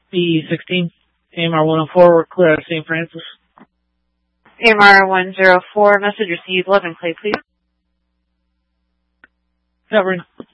B16, AMR 104, we're clear out of St. Francis. AMR 104, message received, 11 play, please. Covering.